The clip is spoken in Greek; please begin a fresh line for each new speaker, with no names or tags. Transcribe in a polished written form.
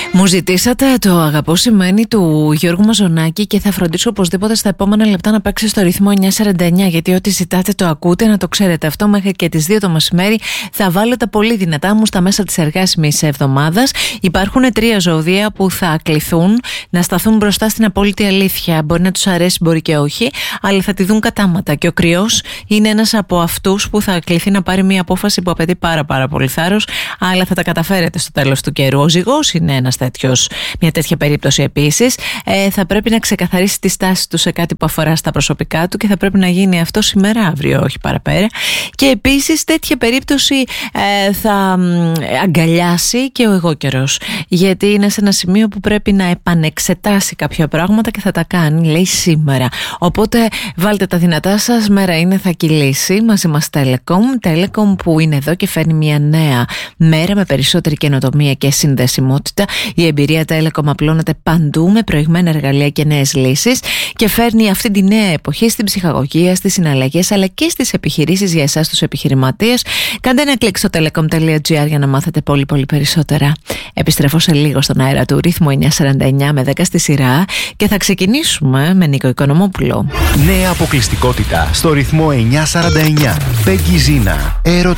Μου ζητήσατε το αγαπώ σημαίνει του Γιώργου Μαζονάκη και θα φροντίσω οπωσδήποτε στα επόμενα λεπτά να παίξει στο ρυθμό 949, γιατί ό,τι ζητάτε το ακούτε, να το ξέρετε αυτό. Μέχρι και τις 2 το μεσημέρι θα βάλω τα πολύ δυνατά μου στα μέσα της εργάσιμης εβδομάδας. Υπάρχουν 3 ζώδια που θα κληθούν να σταθούν μπροστά στην απόλυτη αλήθεια. Μπορεί να τους αρέσει, μπορεί και όχι, αλλά θα τη δουν κατάματα. Και ο Κρυός είναι ένας από αυτούς που θα κληθεί να πάρει μια απόφαση που απαιτεί πάρα πολύ θάρρος, αλλά θα τα καταφέρετε στο τέλος του καιρού. Ο Ζυγός είναι μια τέτοια περίπτωση επίσης. Θα πρέπει να ξεκαθαρίσει τη στάση του σε κάτι που αφορά στα προσωπικά του και θα πρέπει να γίνει αυτό σήμερα, αύριο, όχι παραπέρα. Και επίσης τέτοια περίπτωση θα αγκαλιάσει και ο εγώ καιρός, γιατί είναι σε ένα σημείο που πρέπει να επανεξετάσει κάποια πράγματα και θα τα κάνει, λέει, σήμερα. Οπότε βάλτε τα δυνατά σας, μέρα είναι, θα κυλήσει. Μαζί μας Telecom που είναι εδώ και φέρνει μια νέα μέρα με περισσότερη καινοτομία και συνδεσιμότητα. Η εμπειρία Telecom απλώνεται παντού με προηγμένα εργαλεία και νέες λύσεις και φέρνει αυτή τη νέα εποχή στην ψυχαγωγία, στις συναλλαγές αλλά και στις επιχειρήσεις για εσάς τους επιχειρηματίες. Κάντε ένα κλικ στο telecom.gr για να μάθετε πολύ περισσότερα. Επιστρέφω σε λίγο στον αέρα του ρύθμου 949 με 10 στη σειρά και θα ξεκινήσουμε με Νίκο Οικονομόπουλο.
Νέα αποκλειστικότητα στο ρυθμό 949. Πέγγι Ζίνα.